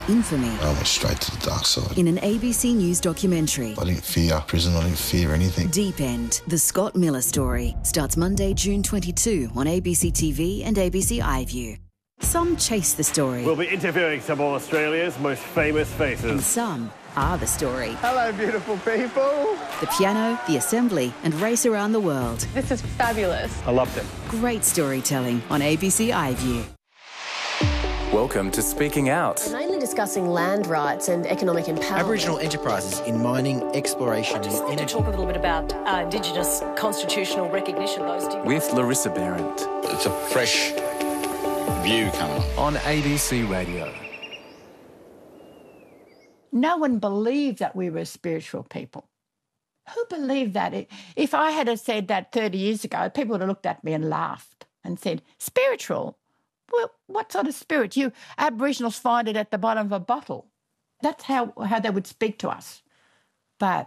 infamy. I went straight to the dark side. In an ABC News documentary. I didn't fear prison, I didn't fear anything. Deep End, the Scott Miller story, starts Monday, June 22 on ABC TV and ABC iView. Some chase the story. We'll be interviewing some of Australia's most famous faces. And some are the story. Hello, beautiful people. The piano, the assembly, and race around the world. This is fabulous. I loved it. Great storytelling on ABC iView. Welcome to Speaking Out. We're mainly discussing land rights and economic empowerment. Aboriginal enterprises in mining, exploration and energy. I just want to talk a little bit about Indigenous constitutional recognition. With Larissa Behrendt. It's a fresh view coming on ABC Radio. No one believed that we were spiritual people. Who believed that? If I had said that 30 years ago, people would have looked at me and laughed and said, spiritual? Well, what sort of spirit? You Aboriginals find it at the bottom of a bottle. That's how they would speak to us. But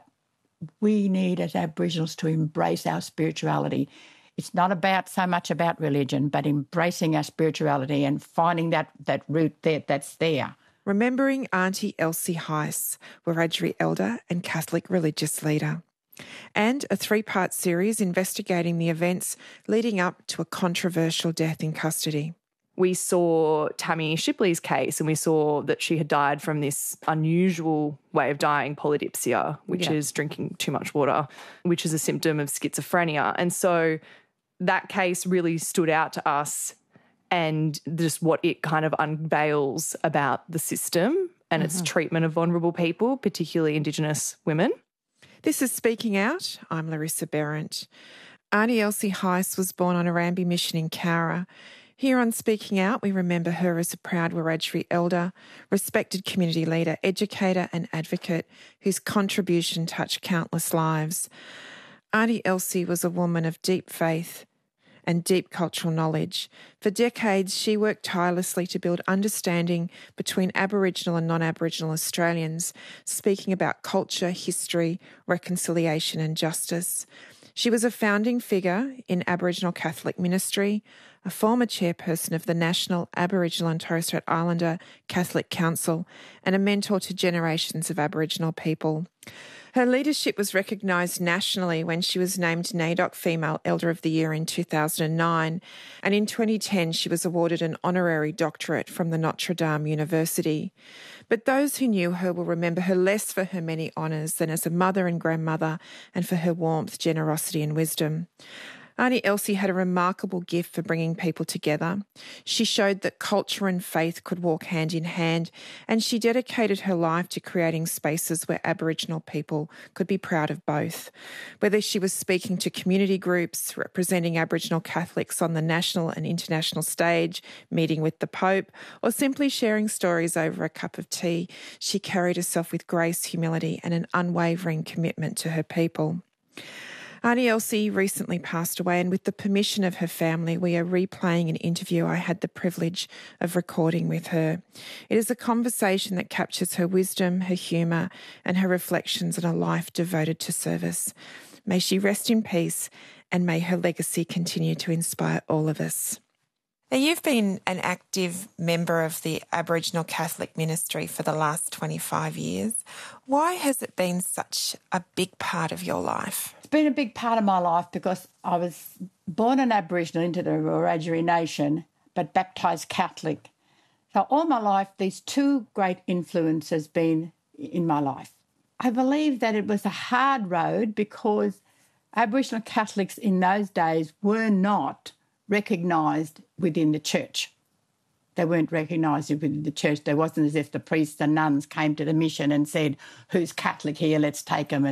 we need, as Aboriginals, to embrace our spirituality. It's not so much about religion, but embracing our spirituality and finding that root that's there. Remembering Auntie Elsie Heiss, Wiradjuri elder and Catholic religious leader. And a 3-part series investigating the events leading up to a controversial death in custody. We saw Tammy Shipley's case and we saw that she had died from this unusual way of dying, polydipsia, which is drinking too much water, which is a symptom of schizophrenia. And so that case really stood out to us and just what it kind of unveils about the system and its treatment of vulnerable people, particularly Indigenous women. This is Speaking Out. I'm Larissa Behrendt. Auntie Elsie Heiss was born on Arambi Mission in Cowra. Here on Speaking Out, we remember her as a proud Wiradjuri elder, respected community leader, educator and advocate whose contribution touched countless lives. Auntie Elsie was a woman of deep faith and deep cultural knowledge. For decades, she worked tirelessly to build understanding between Aboriginal and non-Aboriginal Australians, speaking about culture, history, reconciliation and justice. She was a founding figure in Aboriginal Catholic ministry, a former chairperson of the National Aboriginal and Torres Strait Islander Catholic Council, and a mentor to generations of Aboriginal people. Her leadership was recognised nationally when she was named NAIDOC Female Elder of the Year in 2009, and in 2010 she was awarded an honorary doctorate from the Notre Dame University. But those who knew her will remember her less for her many honours than as a mother and grandmother and for her warmth, generosity and wisdom. Auntie Elsie had a remarkable gift for bringing people together. She showed that culture and faith could walk hand in hand, and she dedicated her life to creating spaces where Aboriginal people could be proud of both. Whether she was speaking to community groups, representing Aboriginal Catholics on the national and international stage, meeting with the Pope, or simply sharing stories over a cup of tea, she carried herself with grace, humility, and an unwavering commitment to her people. Auntie Elsie recently passed away, and with the permission of her family, we are replaying an interview I had the privilege of recording with her. It is a conversation that captures her wisdom, her humour, and her reflections on a life devoted to service. May she rest in peace, and may her legacy continue to inspire all of us. Now, you've been an active member of the Aboriginal Catholic ministry for the last 25 years. Why has it been such a big part of your life? It's been a big part of my life because I was born an Aboriginal into the Wiradjuri nation, but baptised Catholic. So all my life, these two great influences been in my life. I believe that it was a hard road because Aboriginal Catholics in those days were not recognised within the church. They weren't recognised within the church. There wasn't as if the priests and nuns came to the mission and said, who's Catholic here, let's take them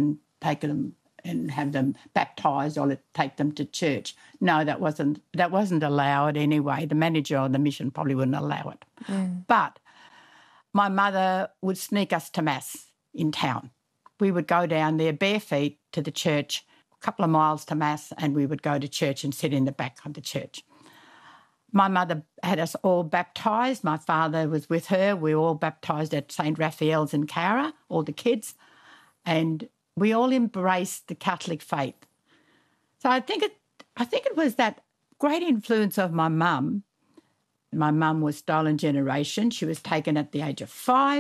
and have them baptised or let's take them to church. No, that wasn't allowed anyway. The manager of the mission probably wouldn't allow it. But my mother would sneak us to Mass in town. We would go down there bare feet to the church, couple of miles to Mass, and we would go to church and sit in the back of the church. My mother had us all baptised. My father was with her. We were all baptised at St. Raphael's in Cowra, all the kids, and we all embraced the Catholic faith. So I think it was that great influence of my mum My mum was stolen generation. She was taken at the age of 5.